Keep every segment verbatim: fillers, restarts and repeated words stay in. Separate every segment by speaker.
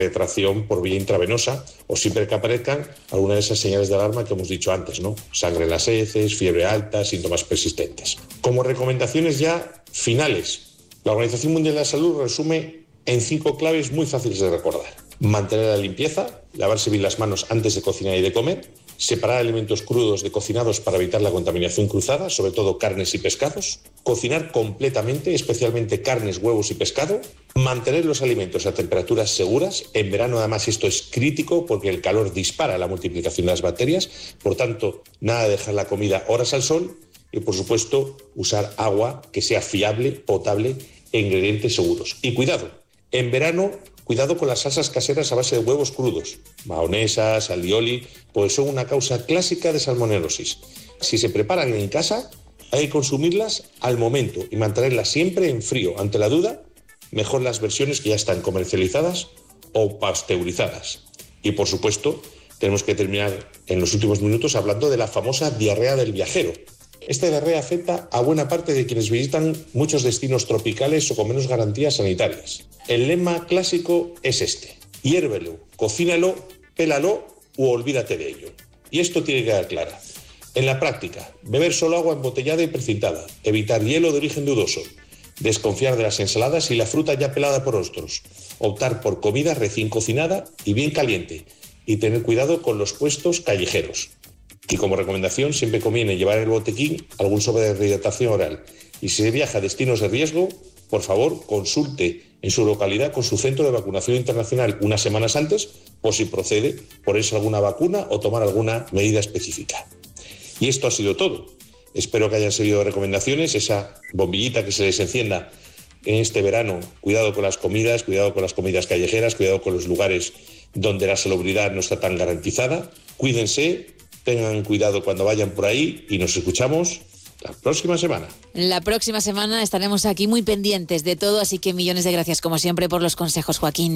Speaker 1: penetración por vía intravenosa o siempre que aparezcan alguna de esas señales de alarma que hemos dicho antes, ¿no? Sangre en las heces, fiebre alta, síntomas persistentes. Como recomendaciones ya finales, la Organización Mundial de la Salud resume en cinco claves muy fáciles de recordar. Mantener la limpieza, lavarse bien las manos antes de cocinar y de comer, separar alimentos crudos de cocinados para evitar la contaminación cruzada, sobre todo carnes y pescados, cocinar completamente, especialmente carnes, huevos y pescado, mantener los alimentos a temperaturas seguras. En verano, además, esto es crítico porque el calor dispara la multiplicación de las bacterias, por tanto, nada de dejar la comida horas al sol y, por supuesto, usar agua que sea fiable, potable e ingredientes seguros. Y cuidado, en verano, cuidado con las salsas caseras a base de huevos crudos, mahonesas, alioli, pues son una causa clásica de salmonelosis. Si se preparan en casa, hay que consumirlas al momento y mantenerlas siempre en frío. Ante la duda, mejor las versiones que ya están comercializadas o pasteurizadas. Y por supuesto, tenemos que terminar en los últimos minutos hablando de la famosa diarrea del viajero. Esta diarrea afecta a buena parte de quienes visitan muchos destinos tropicales o con menos garantías sanitarias. El lema clásico es este: hiérvelo, cocínalo, pélalo u olvídate de ello. Y esto tiene que quedar claro. En la práctica, beber solo agua embotellada y precintada, evitar hielo de origen dudoso, desconfiar de las ensaladas y la fruta ya pelada por otros, optar por comida recién cocinada y bien caliente y tener cuidado con los puestos callejeros. Y como recomendación, siempre conviene llevar en el botiquín algún sobre de rehidratación oral. Y si se viaja a destinos de riesgo, por favor, consulte en su localidad con su centro de vacunación internacional unas semanas antes, por si procede ponerse alguna vacuna o tomar alguna medida específica. Y esto ha sido todo. Espero que hayan seguido recomendaciones, esa bombillita que se les encienda en este verano. Cuidado con las comidas, cuidado con las comidas callejeras, cuidado con los lugares donde la salubridad no está tan garantizada. Cuídense. Tengan cuidado cuando vayan por ahí y nos escuchamos la próxima semana.
Speaker 2: La próxima semana estaremos aquí muy pendientes de todo, así que millones de gracias como siempre por los consejos, Joaquín.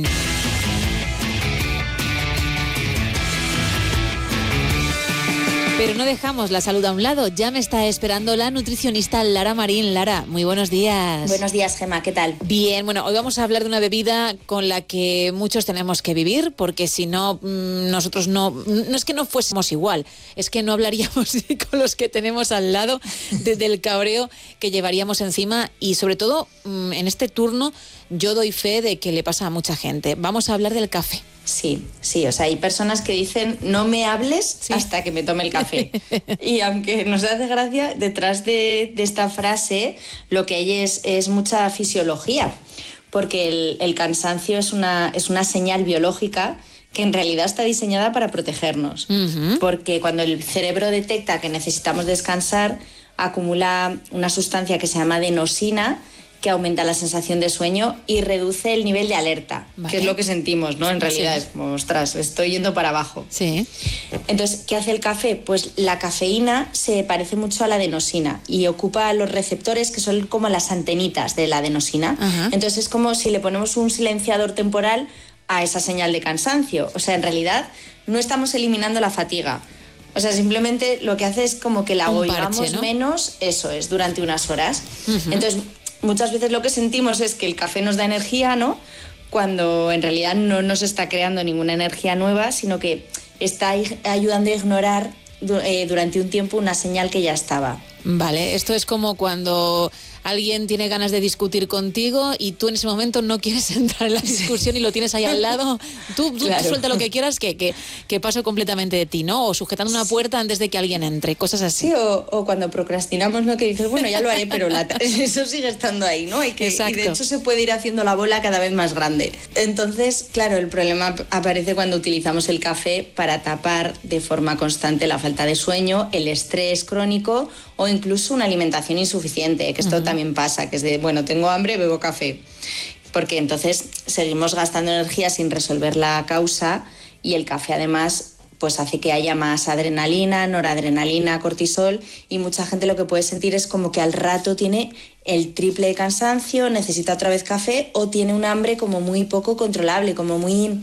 Speaker 2: Pero no dejamos la salud a un lado. Ya me está esperando la nutricionista Lara Marín. Lara, muy buenos días.
Speaker 3: Buenos días, Gemma, ¿qué tal?
Speaker 2: Bien, bueno, hoy vamos a hablar de una bebida con la que muchos tenemos que vivir, porque si no, nosotros no, no es que no fuésemos igual, es que no hablaríamos con los que tenemos al lado de, del cabreo que llevaríamos encima y sobre todo en este turno yo doy fe de que le pasa a mucha gente. Vamos a hablar del café.
Speaker 3: Sí, sí, o sea, hay personas que dicen no me hables sí. hasta que me tome el café. Y aunque nos hace gracia, detrás de, de esta frase lo que hay es, es mucha fisiología, porque el, el cansancio es una, es una señal biológica que en realidad está diseñada para protegernos. Uh-huh. Porque cuando el cerebro detecta que necesitamos descansar, acumula una sustancia que se llama adenosina, que aumenta la sensación de sueño y reduce el nivel de alerta, vale. que es lo que sentimos, ¿no? En realidad sí. es como, ostras, estoy yendo para abajo.
Speaker 2: Sí.
Speaker 3: Entonces, ¿qué hace el café? Pues la cafeína se parece mucho a la adenosina y ocupa los receptores que son como las antenitas de la adenosina. Uh-huh. Entonces es como si le ponemos un silenciador temporal a esa señal de cansancio. O sea, en realidad no estamos eliminando la fatiga. O sea, simplemente lo que hace es como que la oigamos, ¿no? menos, eso es, durante unas horas. Uh-huh. Entonces, muchas veces lo que sentimos es que el café nos da energía, ¿no? Cuando en realidad no nos está creando ninguna energía nueva, sino que está ayudando a ignorar eh, durante un tiempo una señal que ya estaba.
Speaker 2: Vale, esto es como cuando alguien tiene ganas de discutir contigo y tú en ese momento no quieres entrar en la discusión y lo tienes ahí al lado. Tú, tú claro. suelta lo que quieras, que, que, que paso completamente de ti, ¿no? O sujetando una puerta antes de que alguien entre, cosas así.
Speaker 3: Sí, o, o cuando procrastinamos, ¿no? Que dices, bueno, ya lo haré, pero la, eso sigue estando ahí, ¿no? Y, que, y de hecho se puede ir haciendo la bola cada vez más grande. Entonces, claro, el problema aparece cuando utilizamos el café para tapar de forma constante la falta de sueño, el estrés crónico o incluso una alimentación insuficiente, que esto uh-huh. también pasa, que es de, bueno, tengo hambre, bebo café. Porque entonces seguimos gastando energía sin resolver la causa y el café además pues hace que haya más adrenalina, noradrenalina, cortisol y mucha gente lo que puede sentir es como que al rato tiene el triple de cansancio, necesita otra vez café o tiene un hambre como muy poco controlable, como muy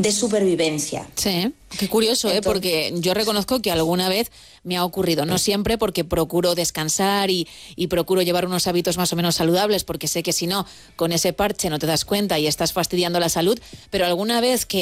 Speaker 3: de supervivencia.
Speaker 2: Sí, qué curioso, ¿eh?
Speaker 3: Entonces,
Speaker 2: porque yo reconozco que alguna vez me ha ocurrido, no siempre, porque procuro descansar y, y procuro llevar unos hábitos más o menos saludables, porque sé que si no, con ese parche no te das cuenta y estás fastidiando la salud, pero alguna vez que